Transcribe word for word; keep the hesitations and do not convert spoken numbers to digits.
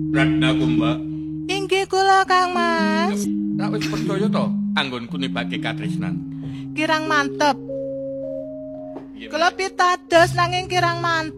Ratna Kumba. Inggih kula Kang Mas. Tak wis percaya to anggonku nibake katresnan. Kirang mantep. Kula pitados nanging kirang mantep.